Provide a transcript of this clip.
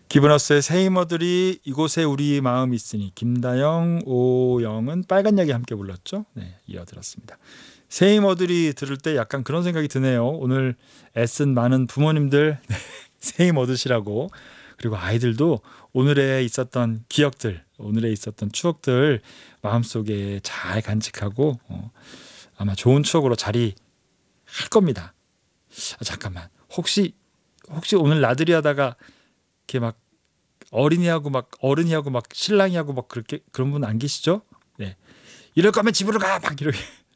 기브너스의 세이머들이 이곳에 우리 마음이 있으니, 김다영, 오영은 빨간 약이 함께 불렀죠. 네, 이어들었습니다. 세이머들이 들을 때 약간 그런 생각이 드네요. 오늘 애쓴 많은 부모님들 세임 얻으시라고. 그리고 아이들도 오늘에 있었던 기억들, 오늘에 있었던 추억들 마음속에 잘 간직하고 아마 좋은 추억으로 자리할 겁니다. 잠깐만, 혹시 오늘 나들이 하다가 이렇게 막 어린이하고 막 어른이하고 막 신랑이하고 막 그렇게 그런 분 안 계시죠? 네. 이럴 거면 집으로 가! 막 이렇게